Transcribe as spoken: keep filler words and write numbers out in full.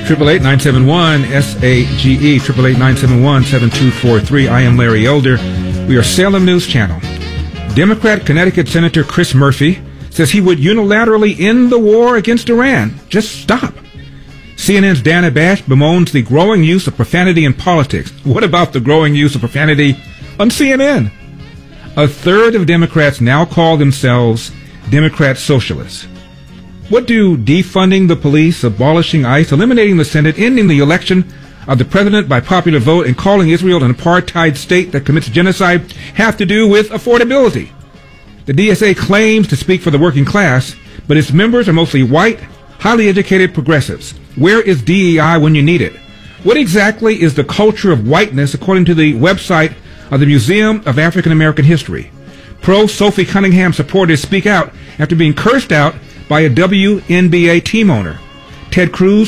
triple eight nine seven one S A G E, triple eight nine seven one seven two four three. I am Larry Elder. We are Salem News Channel. Democrat Connecticut Senator Chris Murphy says he would unilaterally end the war against Iran. Just stop. C N N's Dana Bash bemoans the growing use of profanity in politics. What about the growing use of profanity on C N N? A third of Democrats now call themselves Democrat socialists. What do defunding the police, abolishing ICE, eliminating the Senate, ending the election of the president by popular vote, and calling Israel an apartheid state that commits genocide have to do with affordability? The D S A claims to speak for the working class, but its members are mostly white, highly educated progressives. Where is D E I when you need it? What exactly is the culture of whiteness according to the website of the Museum of African American History? Pro-Sophie Cunningham supporters speak out after being cursed out by a W N B A team owner. Ted Cruz